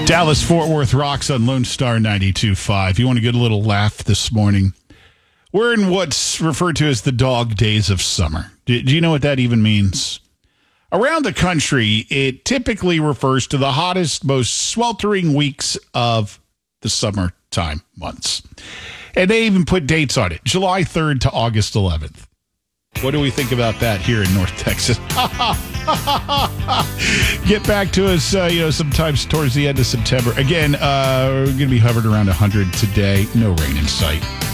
Dallas Fort Worth rocks on Lone Star 92.5. You want to get a little laugh this morning? We're in what's referred to as the dog days of summer. Do you know what that even means? Around the country, it typically refers to the hottest, most sweltering weeks of the summertime months. And they even put dates on it, July 3rd to August 11th. What do we think about that here in North Texas? Get back to us, sometimes towards the end of September. Again, we're going to be hovering around 100 today. No rain in sight.